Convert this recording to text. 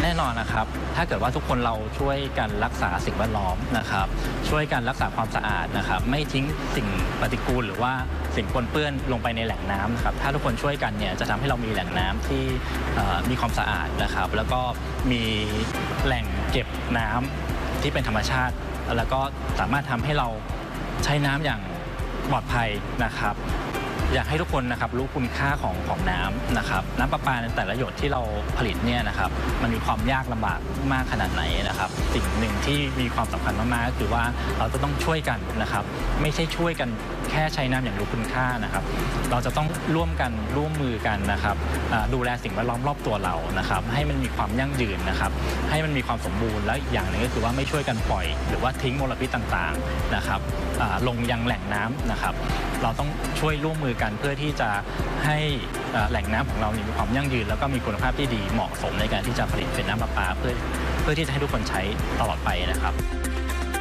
แน่นอนนะครับถ้าเกิดว่าทุกคนเราช่วยกันรักษาสิ่งแวดล้อมนะครับช่วยกันรักษาความสะอาดนะครับไม่ทิ้งสิ่งปฏิกูลหรือว่าสิ่งปนเปื้อนลงไปในแหล่งน้ำนะครับถ้าทุกคนช่วยกันเนี่ยจะทำให้เรามีแหล่งน้ำที่มีความสะอาดนะครับแล้วก็มีแหล่งเก็บน้ำที่เป็นธรรมชาติแล้วก็สามารถทำให้เราใช้น้ำอย่างปลอดภัยนะครับอยากให้ทุกคนนะครับรู้คุณค่าของน้ำนะครับน้ำประปาในแต่ละหยดที่เราผลิตเนี่ยนะครับมันมีความยากลำบากมากขนาดไหนนะครับสิ่งหนึ่งที่มีความสำคัญมากๆก็คือว่าเราจะต้องช่วยกันนะครับไม่ใช่ช่วยกันแค่ใช้น้ำอย่างรู้คุณค่านะครับเราจะต้องร่วมกันร่วมมือกันนะครับดูแลสิ่งแวดล้อมรอบตัวเรานะครับให้มันมีความยั่งยืนนะครับให้มันมีความสมบูรณ์แล้วอีกอย่างหนึ่งก็คือว่าไม่ช่วยกันปล่อยหรือว่าทิ้งมลพิษต่างๆนะครับลงยังแหล่งน้ำนะครับเราต้องช่วยร่วมมือกันเพื่อที่จะให้แหล่งน้ำของเรามีความยั่งยืนแล้วก็มีคุณภาพที่ดีเหมาะสมในการที่จะผลิตเป็นน้ำประปาเพื่อที่จะให้ทุกคนใช้ตลอดไปนะครับ